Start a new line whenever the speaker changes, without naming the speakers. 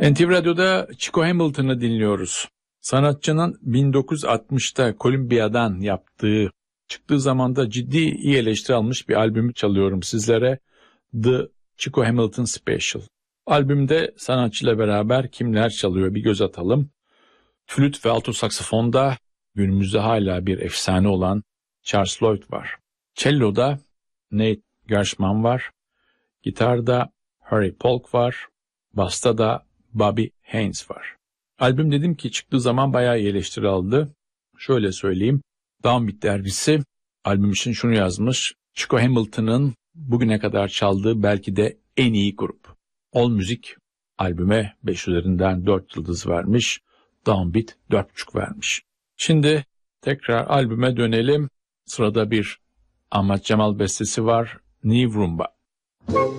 NTV Radyo'da Chico Hamilton'ı dinliyoruz. Sanatçının 1960'ta Kolombiya'dan çıktığı zamanda ciddi iyi eleştiri almış bir albümü çalıyorum sizlere. The Chico Hamilton Special. Albümde sanatçıyla beraber kimler çalıyor bir göz atalım. Flüt ve alto saksafonda günümüzde hala bir efsane olan Charles Lloyd var. Cello'da Nate Gershman var. Gitarda Harry Polk var. Basta da Bobby Haynes var. Albüm dedim ki çıktığı zaman bayağı iyi eleştiri aldı. Şöyle söyleyeyim. Downbeat dergisi albüm için şunu yazmış. Chico Hamilton'ın bugüne kadar çaldığı belki de en iyi grup. AllMusic albüme 5 üzerinden 4 yıldız vermiş. Downbeat 4,5 vermiş. Şimdi tekrar albüme dönelim. Sırada bir Ahmet Cemal bestesi var. New Rumba.